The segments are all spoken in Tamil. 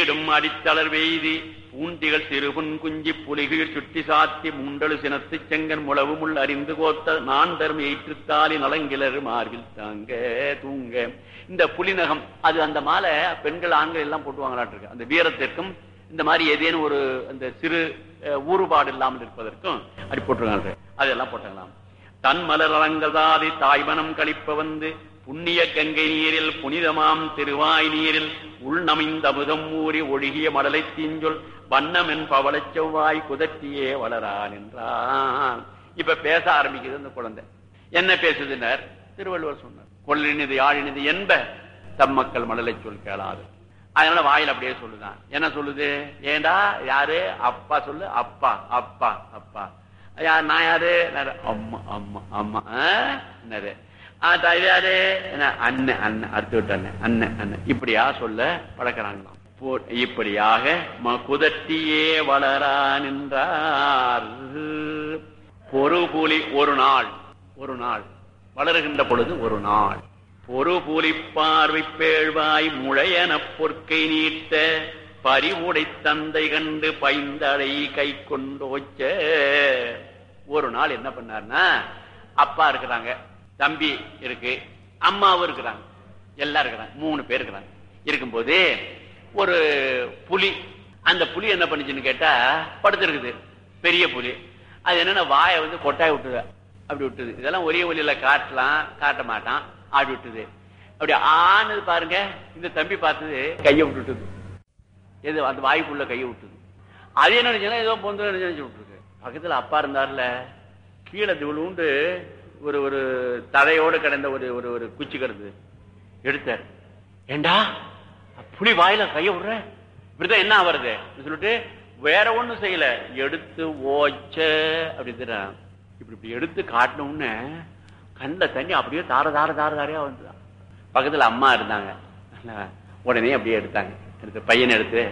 அடித்தளர் வெய்தி பூண்டிகள் சிறுபுன் குஞ்சி புலிகள் சுட்டி சாத்தி முண்டலு சினத்து செங்கன் முளவு முள் அறிந்து கோத்த நான் தரும் ஏற்றுத்தாலி நலங்கிலர் மார்பில் தாங்க தூங்க. இந்த புலிநகம் அது அந்த மாலை பெண்கள் ஆண்கள் எல்லாம் போட்டுவாங்களாட்டிருக்கு. அந்த வீரத்திற்கும் இந்த மாதிரி ஏதேனும் ஒரு அந்த சிறு ஊறுபாடு இல்லாமல் இருப்பதற்கும் அப்படி போட்டிருக்காங்க. அதெல்லாம் போட்டலாம். தன் மலர் அலங்கதாதி தாய்மனம் கழிப்ப வந்து புண்ணிய கங்கை நீரில் புனிதமாம் திருவாய் நீரில் உள்நமிந்த அமுதம் ஊறி ஒழுகிய மடலை தீஞ்சொல் வண்ணமென் பவளச் செவ்வாய் குதற்றியே வளரான் என்றான். இப்ப பேச ஆரம்பிக்குது அந்த குழந்தை. என்ன பேசுதுனர்? திருவள்ளுவர் சொன்னார், கொள்ளினிது யாழினிது என்ப தம்மக்கள் மடலை சொல் கேளாது. அதனால வாயில் அப்படியே சொல்லுதான். என்ன சொல்லுது? ஏண்டா யாரு? அப்பா சொல்லு. அப்பா அப்பா அப்பா. யார்? நான் யாரு? அம்மா அம்மா அம்மா. என்னது யாரு? அண்ணன் அண்ணன் அறுத்து விட்டு அண்ணன் அண்ணன் அண்ணன் இப்படியா சொல்ல பழக்கிறாங்களாம். இப்படியாக குதட்டியே வளரான் என்றார். பொறுபுலி ஒரு நாள் ஒரு நாள் வளருகின்ற பொழுது ஒரு நாள் பொறுபுலி பார்வை பேழ்வாய் முளையன பொற்கை நீட்ட பறிவுடை தந்தை கண்டு பைந்தடை கை கொண்டோச்ச. ஒரு நாள் என்ன பண்ணார்னா, அப்பா இருக்கிறாங்க, தம்பி இருக்கு, அம்மாவும் இருக்கிறாங்க, எல்லாம் இருக்கிறாங்க, 3 பேர் இருக்கிறாங்க. இருக்கும்போது ஒரு புலி, அந்த புலி என்ன பண்ணுச்சுன்னு கேட்டா படுத்திருக்குது, பெரிய புலி. அது என்னன்னா வாயை வந்து கொட்டாய் விட்டுது, அப்படி விட்டுது. இதெல்லாம் ஒரே ஒலியில காட்டலாம், காட்ட மாட்டான், அப்படி விட்டுது. அப்படி ஆனது பாருங்க. இந்த தம்பி பார்த்தது கையை விட்டுட்டுது, எது அந்த வாய்க்குள்ள கையை விட்டுது. அது என்ன நினைச்சுன்னா ஏதோ பொந்து நினைச்சு விட்டுருக்கு. பக்கத்துல அப்பா இருந்தார்ல, கீழே விழுந்து ஒரு ஒரு தடையோடு கிடந்த ஒரு ஒரு ஒரு குச்சி கிடந்தது, எடுத்தார். ஏண்டா புலி வாயில கைய விடுற, இப்படிதான் என்ன வருது சொல்லிட்டு வேற ஒண்ணும் செய்யல, எடுத்து ஓச்ச அப்படி இப்படி இப்படி எடுத்து காட்டணும்னு கண்ட தண்ணி அப்படியே தார தார தார தாரையா வந்துதான். பக்கத்துல அம்மா இருந்தாங்க, உடனே அப்படியே எடுத்தாங்க. எடுத்து பையனை எடுத்து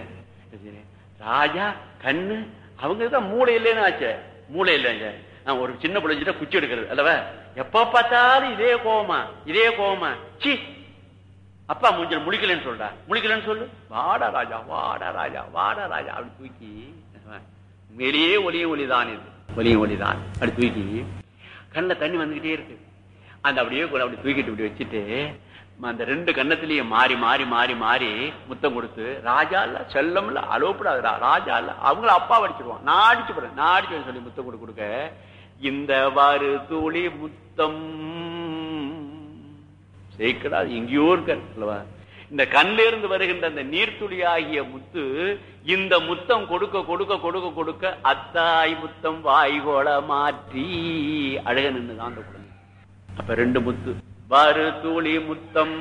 ராஜா கண்ணு அவங்கதான் மூளை இல்லைன்னு ஆச்சு. மூளை இல்லைங்க, ஒரு சின்ன பிள்ளைஞ்சிட்ட குச்சி எடுக்கிறது அல்லவா, எப்ப பார்த்தாலும் இதே கோவமா இதே கோவமா. சி அப்பா மூஞ்சல் முழிக்கலன்னு சொல்றா, முழிக்கலன்னு சொல்லு, வாடா ராஜா வாடா ராஜா வாடா ராஜா அப்படி தூக்கி வெளியே ஒலியும் ஒலிதான், இது ஒலியும் ஒலிதான். அப்படி தூக்கி கண்ணில் தண்ணி வந்துகிட்டே இருக்கு. அந்த அப்படியே அப்படி தூக்கிட்டு இப்படி வச்சுட்டு அந்த 2 கண்ணத்திலையும் மாறி மாறி மாறி மாறி முத்தம் கொடுத்து, ராஜா இல்ல செல்லம் இல்ல அலோப்படாதுடா, ராஜா இல்ல அவங்கள அப்பா அடிச்சிருவான், நான் அடிச்சு போறேன் நான் அடிச்சு சொல்லி முத்தம் கொடுக்க இந்த வாரு துளி முத்தம் சேர்க்கடா எங்கேயோ இருக்க. இந்த கண்ணில இருந்து வருகின்ற அந்த நீர்த்துளி ஆகிய முத்து, இந்த முத்தம் கொடுக்க கொடுக்க கொடுக்க கொடுக்க அத்தாய் முத்தம் வாய்கோள மாற்றி அழக நின்றுதான் அந்த குழந்தை. அப்ப 2 முத்து, வாரு துளி முத்தம்,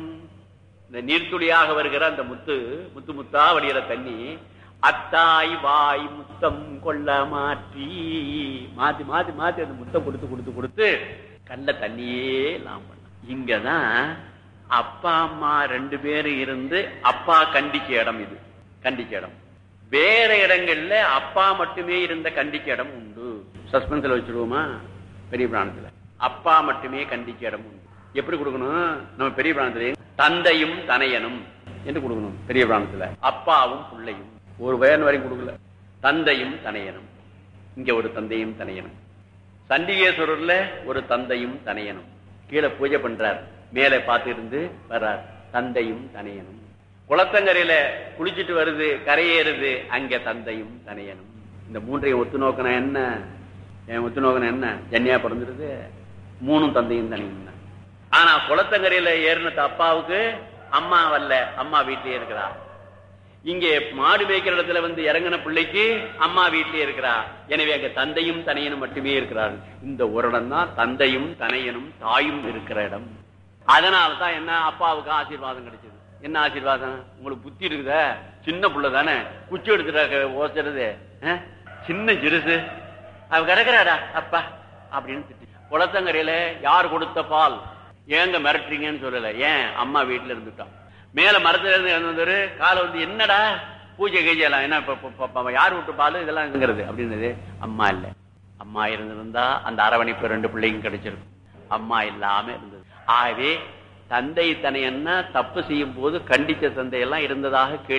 இந்த நீர்த்துளியாக வருகிற அந்த முத்து, முத்து முத்தா வடிகிற தண்ணி, அத்தாய் வாய் முத்தம் கொள்ள மாற்றி மாத்தி மாத்தி மாத்தி அந்த முத்தம் கொடுத்து கொடுத்து கொடுத்து கல்ல தண்ணியே எல்லாம் பண்ண. இங்கதான் அப்பா அம்மா 2 பேரும் இருந்து அப்பா கண்டிக்க இடம், இது கண்டிக்க இடம். வேற இடங்கள்ல அப்பா மட்டுமே இருந்த கண்டிக்க இடம் உண்டு. சஸ்பென்ஸ்ல வச்சிருவோமா? பெரிய பிராணத்துல அப்பா மட்டுமே கண்டிக்க இடம் உண்டு. எப்படி கொடுக்கணும்? நம்ம பெரிய பிராணத்துல தந்தையும் தனையனும் என்று கொடுக்கணும். பெரிய பிராணத்துல அப்பாவும் பிள்ளையும் ஒரு வயன் வரைக்கும் கொடுக்கல, தந்தையும் தனையனும். இங்க ஒரு தந்தையும் தனையனும். சண்டிகேஸ்வரர்ல ஒரு தந்தையும் தனையனும். கீழே பூஜை பண்றார், மேலே பார்த்து இருந்து வர்றார், தந்தையும் தனையனும். குளத்தங்கரையில குளிச்சுட்டு வருது, கரையேறுது, அங்க தந்தையும் தனையனும். இந்த 3ஐயும் ஒத்து நோக்கணும் என்ன? ஒத்து நோக்கணும் என்ன? ஜன்னியா பிறந்துருது, 3ம் தந்தையும் தனையனும் தான். ஆனா குளத்தங்கரையில ஏறினது அப்பாவுக்கு அம்மா வரல, அம்மா வீட்டிலேயே இருக்கிறா. இங்கே மாடு மேய்க்கிற இடத்துல வந்து இறங்கின பிள்ளைக்கு அம்மா வீட்டிலே இருக்கிறா. எனவே அங்க தந்தையும் தனையனும் மட்டுமே இருக்கிறார்கள். இந்த ஒரு இடம் தான் தந்தையும் தனையனும் தாயும் இருக்கிற இடம். அதனால்தான் என்ன, அப்பாவுக்கு ஆசீர்வாதம் கிடைச்சது. என்ன ஆசீர்வாதம்? உங்களுக்கு புத்தி இருக்குத, சின்ன புள்ள தானே, குச்சி எடுத்துட்டு ஓசுறது, சின்ன சிறுசு, அவ கிடக்குறாடா அப்பா அப்படின்னு திட்டி. குளத்தங்கரையில யார் கொடுத்த பால், ஏங்க மிரட்டுறீங்கன்னு சொல்லல. ஏன்? அம்மா வீட்டுல இருந்துட்டான். மேல மரத்துல இருந்து இறந்தவரு காலை வந்து என்னடா பூஜை கீஜெல்லாம் என்ன யார் விட்டு பால் இதெல்லாம் அப்படின்னு. அம்மா இல்ல, அம்மா இருந்திருந்தா அந்த அரவணைப்பு 2 பிள்ளைக்கும் கிடைச்சிருக்கும். அம்மா இல்லாம இருந்தது. ஆகவே தந்தை தனையன்னா தப்பு செய்யும் போது கண்டிச்ச தந்தையெல்லாம் இருந்ததாக